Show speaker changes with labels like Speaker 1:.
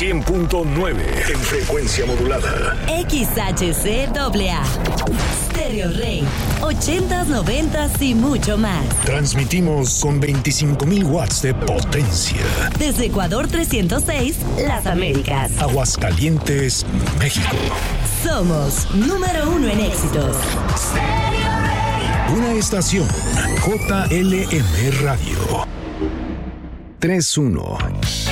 Speaker 1: 100.9 en frecuencia modulada.
Speaker 2: XHCAA. Stereo Rey. 80s, 90s y mucho más.
Speaker 1: Transmitimos con 25,000 watts de potencia.
Speaker 2: Desde Ecuador 306, Las Américas.
Speaker 1: Aguascalientes, México.
Speaker 2: Somos número 1 en éxitos. Stereo Rey.
Speaker 1: Una estación JLM Radio. 3-1.